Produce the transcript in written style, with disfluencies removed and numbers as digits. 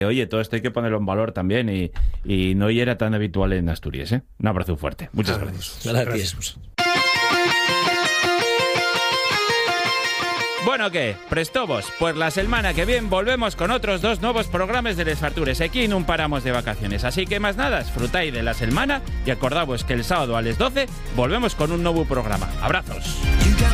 Oye, todo esto hay que ponerlo en valor también y no era tan habitual en Asturias, ¿eh? Un abrazo fuerte. Muchas gracias. Gracias. Bueno, ¿qué? Prestobos, pues la semana que viene volvemos con otros 2 nuevos programas de Les Fartures. Aquí no paramos de vacaciones, así que más nada, disfrutáis de la semana y acordavos que el sábado a las 12 volvemos con un nuevo programa. Abrazos.